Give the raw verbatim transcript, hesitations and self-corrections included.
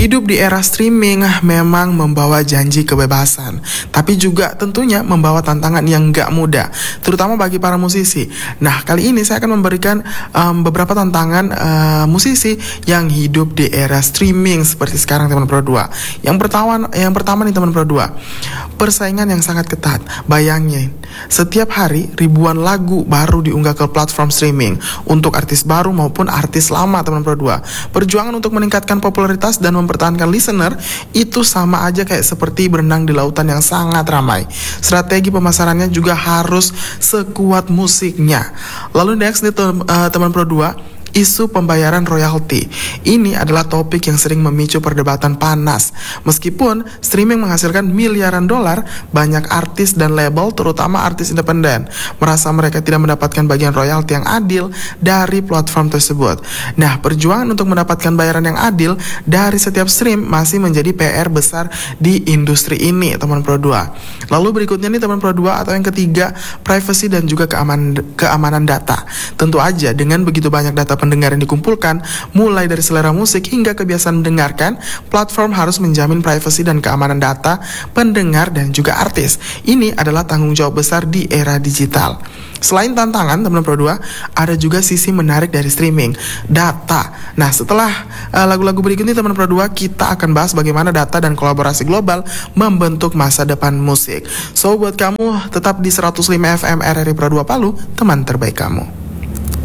Hidup di era streaming memang membawa janji kebebasan, tapi juga tentunya membawa tantangan yang gak mudah, terutama bagi para musisi. Nah, kali ini saya akan memberikan um, beberapa tantangan uh, musisi yang hidup di era streaming seperti sekarang, teman Pro dua. Yang pertama, yang pertama nih teman Pro dua, persaingan yang sangat ketat. Bayangin, setiap hari ribuan lagu baru diunggah ke platform streaming untuk artis baru maupun artis lama, teman Pro dua. Perjuangan untuk meningkatkan popularitas dan mempertahankan listener itu sama aja kayak seperti berenang di lautan yang sangat ramai. Strategi pemasarannya juga harus sekuat musiknya. Lalu next nih tem- uh, teman Pro dua, isu pembayaran royalti. Ini adalah topik yang sering memicu perdebatan panas. Meskipun streaming menghasilkan miliaran dolar, banyak artis dan label, terutama artis independen, merasa mereka tidak mendapatkan bagian royalti yang adil dari platform tersebut. Nah, perjuangan untuk mendapatkan bayaran yang adil dari setiap stream masih menjadi P R besar di industri ini, teman Pro dua. Lalu berikutnya nih teman Pro dua, atau yang ketiga, privacy dan juga keamanan keamanan data. Tentu aja dengan begitu banyak data pendengar yang dikumpulkan, mulai dari selera musik hingga kebiasaan mendengarkan, platform harus menjamin privasi dan keamanan data pendengar dan juga artis. Ini adalah tanggung jawab besar di era digital. Selain tantangan, teman Pro dua, ada juga sisi menarik dari streaming, data. Nah, setelah uh, lagu-lagu berikut ini teman Pro dua, kita akan bahas bagaimana data dan kolaborasi global membentuk masa depan musik. So, buat kamu tetap di seratus lima F M R R I Pro dua Palu, teman terbaik kamu.